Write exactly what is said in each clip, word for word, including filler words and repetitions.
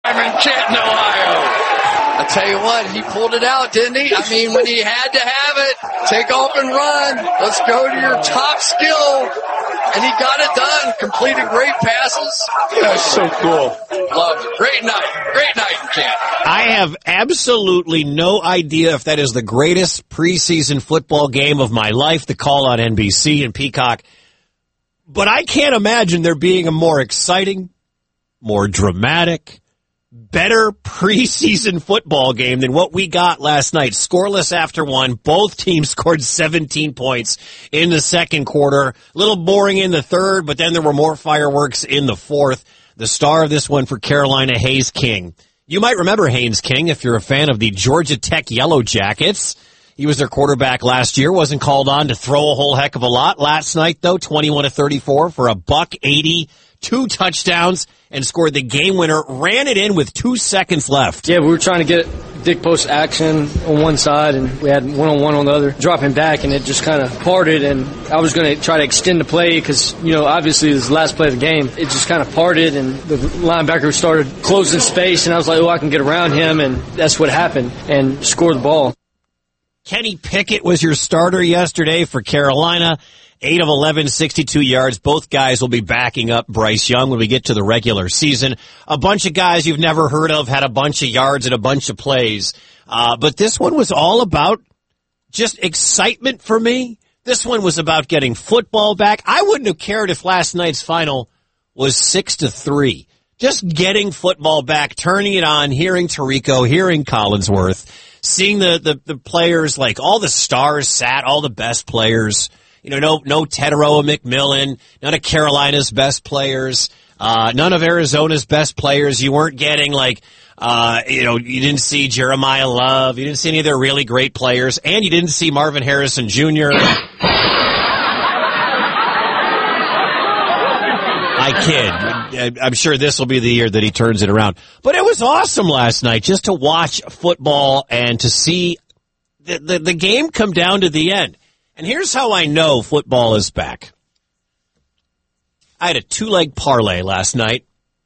in Canton, Ohio. I tell you what, he pulled it out, didn't he? I mean, when he had to have it, take off and run. Let's go to your top skill. And he got it done. Completed great passes. That's so cool. Loved it. Great night. Great night in Canton. I have absolutely no idea if that is the greatest preseason football game of my life, the call on N B C and Peacock. But I can't imagine there being a more exciting, more dramatic, better preseason football game than what we got last night. Scoreless after one. Both teams scored seventeen points in the second quarter. A little boring in the third, but then there were more fireworks in the fourth. The star of this one for Carolina, Haynes King. You might remember Haynes King if you're a fan of the Georgia Tech Yellow Jackets. He was their quarterback last year, wasn't called on to throw a whole heck of a lot. Last night, though, twenty-one to thirty-four for a buck eighty, two touchdowns, and scored the game winner, ran it in with two seconds left. Yeah, we were trying to get dig post action on one side, and we had one-on-one on the other, dropping back, and it just kind of parted, and I was going to try to extend the play because, you know, obviously this is the last play of the game. It just kind of parted, and the linebacker started closing space, and I was like, oh, I can get around him, and that's what happened, and scored the ball. Kenny Pickett was your starter yesterday for Carolina. eight of eleven, sixty-two yards. Both guys will be backing up Bryce Young when we get to the regular season. A bunch of guys you've never heard of had a bunch of yards and a bunch of plays. Uh, but this one was all about just excitement for me. This one was about getting football back. I wouldn't have cared if last night's final was six to three. Just getting football back, turning it on, hearing Tirico, hearing Collinsworth, seeing the, the, the players, like all the stars sat, all the best players. You know, no, no Tedero McMillan, none of Carolina's best players, uh, none of Arizona's best players. You weren't getting like, uh, you know, you didn't see Jeremiah Love. You didn't see any of their really great players, and you didn't see Marvin Harrison Junior I kid. I'm sure this will be the year that he turns it around. But it was awesome last night just to watch football and to see the, the, the game come down to the end. And here's how I know football is back. I had a two-leg parlay last night.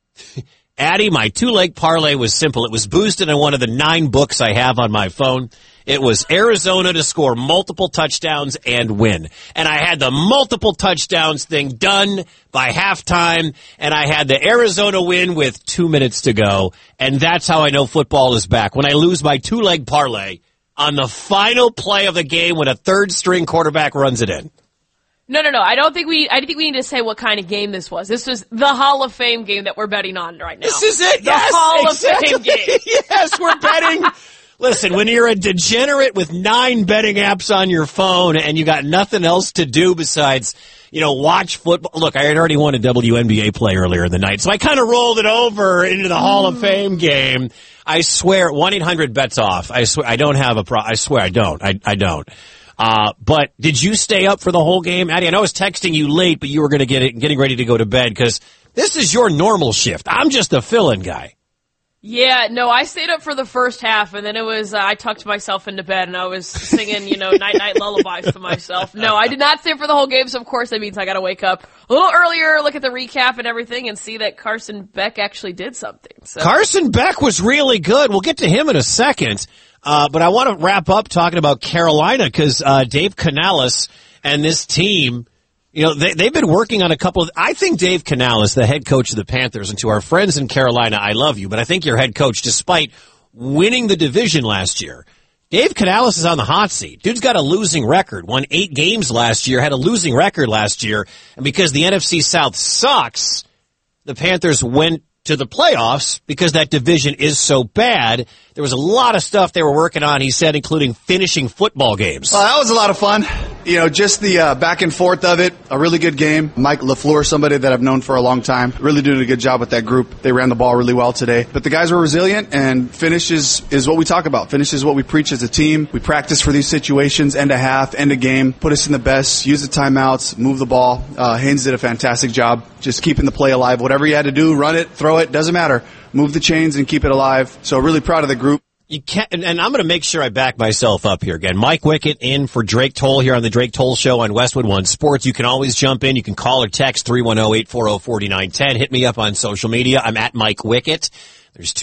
Addy, my two-leg parlay was simple. It was boosted on one of the nine books I have on my phone. It was Arizona to score multiple touchdowns and win. And I had the multiple touchdowns thing done by halftime, and I had the Arizona win with two minutes to go. And that's how I know football is back. When I lose my two-leg parlay on the final play of the game when a third-string quarterback runs it in. No, no, no. I don't think we. I think we need to say what kind of game this was. This was the Hall of Fame game that we're betting on right now. This is it. The yes, Hall exactly. of Fame game. Yes, we're betting. Listen, when you're a degenerate with nine betting apps on your phone and you got nothing else to do besides, you know, watch football. Look, I had already won a W N B A play earlier in the night, so I kind of rolled it over into the Hall of Fame game. I swear, one eight hundred bets off. I swear, I don't have a pro. I swear, I don't. I, I don't. Uh, but did you stay up for the whole game, Addy? I know I was texting you late, but you were going to get it, getting ready to go to bed because this is your normal shift. I'm just a fill-in guy. Yeah, no, I stayed up for the first half, and then it was, uh, I tucked myself into bed, and I was singing, you know, night-night lullabies to myself. No, I did not stay for the whole game, so of course that means I gotta wake up a little earlier, look at the recap and everything, and see that Carson Beck actually did something. So. Carson Beck was really good. We'll get to him in a second. Uh, but I want to wrap up talking about Carolina, because, uh, Dave Canales and this team, you know, they, they've been working on a couple of, I think Dave Canales, the head coach of the Panthers, and to our friends in Carolina, I love you, but I think your head coach, despite winning the division last year, Dave Canales is on the hot seat. Dude's got a losing record, won eight games last year, had a losing record last year, and because the N F C South sucks, the Panthers went to the playoffs because that division is so bad. There was a lot of stuff they were working on, he said, including finishing football games. Well, that was a lot of fun. You know, just the uh, back and forth of it, a really good game. Mike LaFleur, somebody that I've known for a long time, really doing a good job with that group. They ran the ball really well today. But the guys were resilient, and finish is, is what we talk about. Finish is what we preach as a team. We practice for these situations, end a half, end a game, put us in the best, use the timeouts, move the ball. Uh, Haynes did a fantastic job just keeping the play alive. Whatever you had to do, run it, throw it, doesn't matter. Move the chains and keep it alive. So really proud of the group. You can't, and, and I'm going to make sure I back myself up here again. Mike Wickett in for Drake Toll here on the Drake Toll Show on Westwood One Sports. You can always jump in. You can call or text three one zero, eight four zero, four nine one zero. Hit me up on social media. I'm at Mike Wickett. There's two